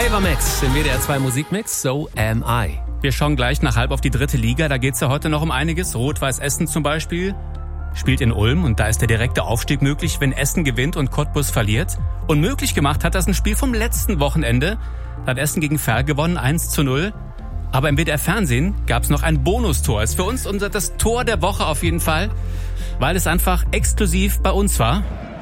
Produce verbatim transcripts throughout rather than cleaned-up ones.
Ava Max im W D R zwei Musikmix, So Am I. Wir schauen gleich nach halb auf die dritte Liga. Da geht's ja heute noch um einiges. Rot-Weiß Essen zum Beispiel spielt in Ulm und da ist der direkte Aufstieg möglich, wenn Essen gewinnt und Cottbus verliert. Und möglich gemacht hat das ein Spiel vom letzten Wochenende. Da hat Essen gegen Verl gewonnen, eins zu null. Aber im W D R Fernsehen gab's noch ein Bonustor. Ist für uns unser das Tor der Woche auf jeden Fall, weil es einfach exklusiv bei uns war.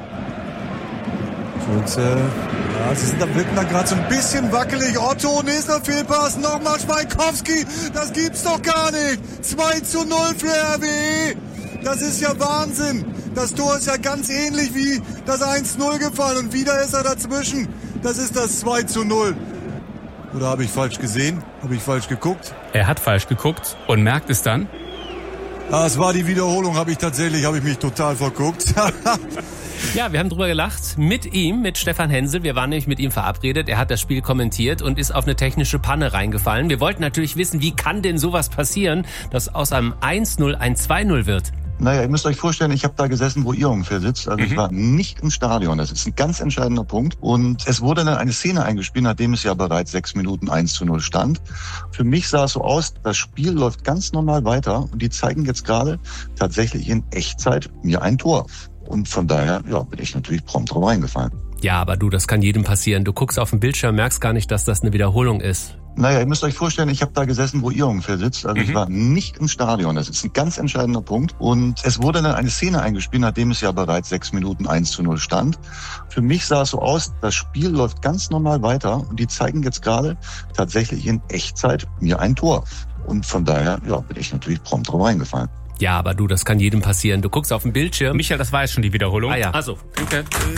Und, äh, ja, sie sind da, wirken da gerade so ein bisschen wackelig. Otto, nächster Fehlpass, nochmal Schweikowski. Das gibt's doch gar nicht. zwei zu null für R W E. Das ist ja Wahnsinn. Das Tor ist ja ganz ähnlich wie das eins zu null gefallen. Und wieder ist er dazwischen. Das ist das zwei zu null. Oder habe ich falsch gesehen? Habe ich falsch geguckt? Er hat falsch geguckt und merkt es dann. Ah, es war die Wiederholung, habe ich tatsächlich, habe ich mich total verguckt. Ja, wir haben drüber gelacht mit ihm, mit Stefan Hensel. Wir waren nämlich mit ihm verabredet. Er hat das Spiel kommentiert und ist auf eine technische Panne reingefallen. Wir wollten natürlich wissen, wie kann denn sowas passieren, dass aus einem eins null ein zwei null wird? Naja, ihr müsst euch vorstellen, ich habe da gesessen, wo ihr ungefähr sitzt. Also Mhm. ich war nicht im Stadion. Das ist ein ganz entscheidender Punkt. Und es wurde dann eine Szene eingespielt, nachdem es ja bereits sechs Minuten eins zu null stand. Für mich sah es so aus, das Spiel läuft ganz normal weiter. Und die zeigen jetzt gerade tatsächlich in Echtzeit mir ein Tor. Und von daher ja, bin ich natürlich prompt drauf reingefallen. Ja, aber du, das kann jedem passieren. Du guckst auf den Bildschirm, merkst gar nicht, dass das eine Wiederholung ist. Naja, ihr müsst euch vorstellen, ich habe da gesessen, wo ihr ungefähr sitzt. Also Mhm. ich war nicht im Stadion. Das ist ein ganz entscheidender Punkt. Und es wurde dann eine Szene eingespielt, nachdem es ja bereits sechs Minuten eins zu null stand. Für mich sah es so aus, das Spiel läuft ganz normal weiter. Und die zeigen jetzt gerade tatsächlich in Echtzeit mir ein Tor. Und von daher ja, bin ich natürlich prompt drauf reingefallen. Ja, aber du, das kann jedem passieren. Du guckst auf den Bildschirm. Michael, das war jetzt schon die Wiederholung. Ah ja. Also, okay.